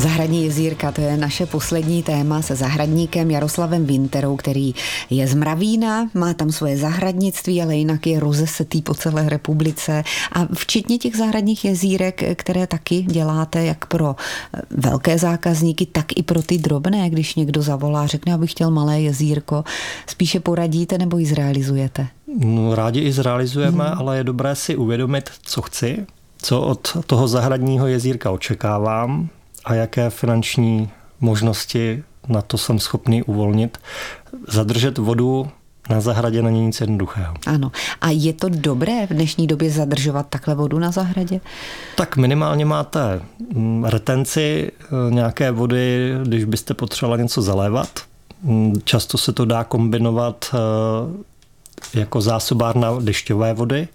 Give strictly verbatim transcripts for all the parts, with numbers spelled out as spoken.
Zahradní jezírka, to je naše poslední téma se zahradníkem Jaroslavem Winterou, který je z Mravína, má tam svoje zahradnictví, ale jinak je rozesetý po celé republice a včetně těch zahradních jezírek, které taky děláte jak pro velké zákazníky, tak i pro ty drobné, když někdo zavolá, řekne, abych chtěl malé jezírko, spíše poradíte nebo ji zrealizujete? No, rádi i zrealizujeme, hmm. ale je dobré si uvědomit, co chci, co od toho zahradního jezírka očekávám a jaké finanční možnosti na to jsem schopný uvolnit. Zadržet vodu na zahradě není nic jednoduchého. Ano. A je to dobré v dnešní době zadržovat takhle vodu na zahradě? Tak minimálně máte retenci nějaké vody, když byste potřebovala něco zalévat. Často se to dá kombinovat jako zásobárna dešťové vody.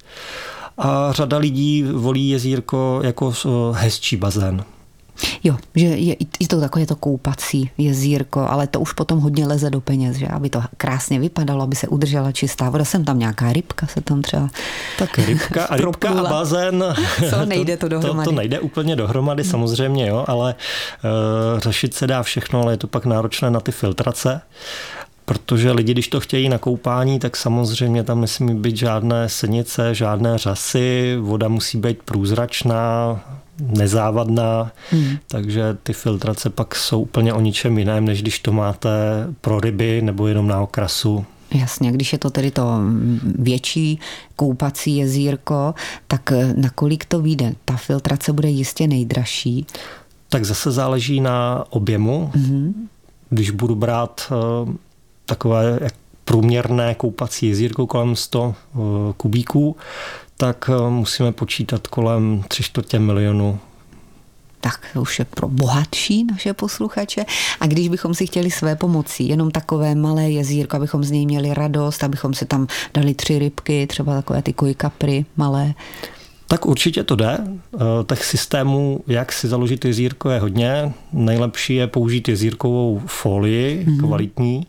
A řada lidí volí jezírko jako hezčí bazén. Jo, že je, je to takové to koupací jezírko, ale to už potom hodně leze do peněz, že aby to krásně vypadalo, aby se udržela čistá voda. Jsem tam nějaká rybka, se tam třeba tak rybka a rybka a bazén. Co nejde to dohromady? To, to nejde úplně dohromady, samozřejmě, jo, ale uh, řešit se dá všechno, ale je to pak náročné na ty filtrace. Protože lidi, když to chtějí na koupání, tak samozřejmě tam nesmí být žádné senice, žádné řasy, voda musí být průzračná, nezávadná, hmm. takže ty filtrace pak jsou úplně o ničem jiném, než když to máte pro ryby nebo jenom na okrasu. Jasně, když je to tedy to větší koupací jezírko, tak nakolik to vyjde? Ta filtrace bude jistě nejdražší. Tak zase záleží na objemu. Hmm. Když budu brát takové průměrné koupací jezírko kolem sto kubíků, tak musíme počítat kolem tři čtvrtě milionu. Tak to už je pro bohatší naše posluchače. A když bychom si chtěli své pomocí, jenom takové malé jezírko, abychom z něj měli radost, abychom si tam dali tři rybky, třeba takové ty kojkapry malé. Tak určitě to jde. Těch systémů, jak si založit jezírko, je hodně. Nejlepší je použít jezírkovou folii, mm-hmm. kvalitní.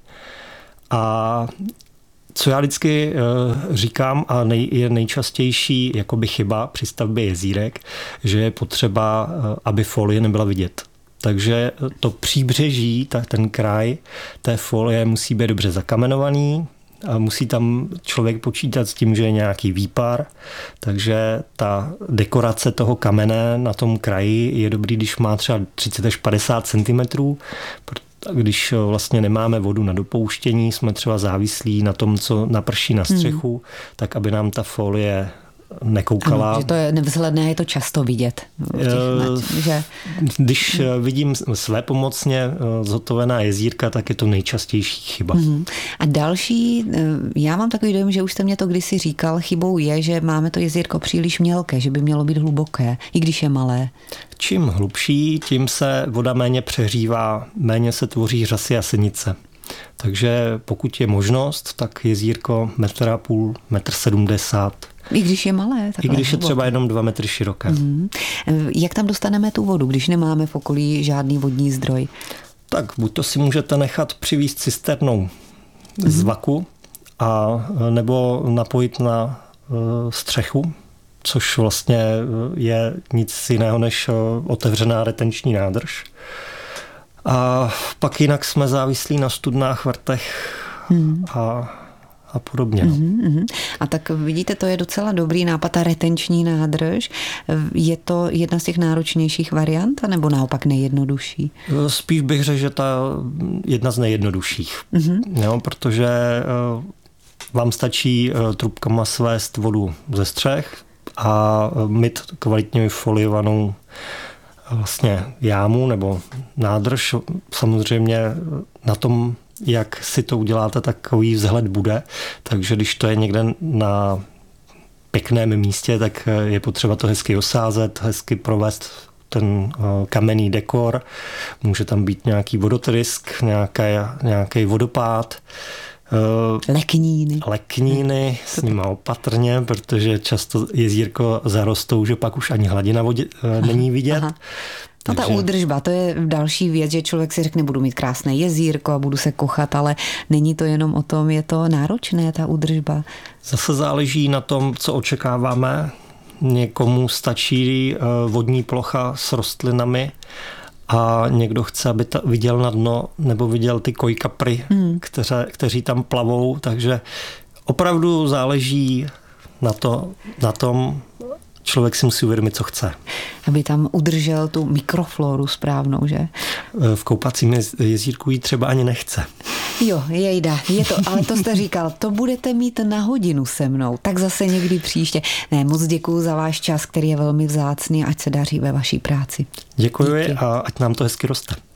A co já vždycky říkám a nej, je nejčastější jakoby chyba při stavbě jezírek, že je potřeba, aby folie nebyla vidět. Takže to příbřeží, tak ten kraj té folie musí být dobře zakamenovaný, a musí tam člověk počítat s tím, že je nějaký výpar, takže ta dekorace toho kamene na tom kraji je dobrý, když má třeba třicet až padesát centimetrů, když vlastně nemáme vodu na dopouštění, jsme třeba závislí na tom, co naprší na střechu, hmm. tak aby nám ta folie nekoukala. Ano, že to je nevzhledné, je to často vidět. Těch, že... Když vidím své pomocně zhotovená jezírka, tak je to nejčastější chyba. Mm. A další, já mám takový dojem, že už jste mě to kdysi říkal, chybou je, že máme to jezírko příliš mělké, že by mělo být hluboké, i když je malé. Čím hlubší, tím se voda méně přehřívá, méně se tvoří řasy a senice. Takže pokud je možnost, tak jezírko metr a půl, metr sedmdesát. I když je malé. I když je třeba jenom dva metry široké. Mm. Jak tam dostaneme tu vodu, když nemáme v okolí žádný vodní zdroj? Tak buď to si můžete nechat přivízt cisternou mm. z vaku, a nebo napojit na střechu, což vlastně je nic jiného než otevřená retenční nádrž. A pak jinak jsme závislí na studnách, vrtech hmm. a, a podobně. Mm-hmm. A tak vidíte, to je docela dobrý nápad, ta retenční nádrž. Je to jedna z těch náročnějších variant, nebo naopak nejjednodušší? Spíš bych řekl, že ta jedna z nejjednodušších. Mm-hmm. Jo, protože vám stačí trubkama svést vodu ze střech a mít kvalitně foliovanou vlastně jámu nebo nádrž. Samozřejmě na tom, jak si to uděláte, takový vzhled bude. Takže když to je někde na pěkném místě, tak je potřeba to hezky osázet, hezky provést ten kamenný dekor. Může tam být nějaký vodotrysk, nějaký, nějaký vodopád. Lekníny. Lekníny, s nima opatrně, protože často jezírko zarostou, že pak už ani hladina vodě není vidět. Aha. No ta údržba, to je další věc, že člověk si řekne, budu mít krásné jezírko a budu se kochat, ale není to jenom o tom, je to náročné, ta údržba. Zase záleží na tom, co očekáváme. Někomu stačí vodní plocha s rostlinami a někdo chce, aby ta, viděl na dno nebo viděl ty kojkapry, hmm. kteře, kteří tam plavou, takže opravdu záleží na, to, na tom, člověk si musí uvědomit, co chce. Aby tam udržel tu mikrofloru správnou, že? V koupacím jezírku ji třeba ani nechce. Jo, jejda, je to, ale to jste říkal, to budete mít na hodinu se mnou, tak zase někdy příště. Ne, moc děkuju za váš čas, který je velmi vzácný, ať se daří ve vaší práci. Děkuji. Díky. A ať nám to hezky roste.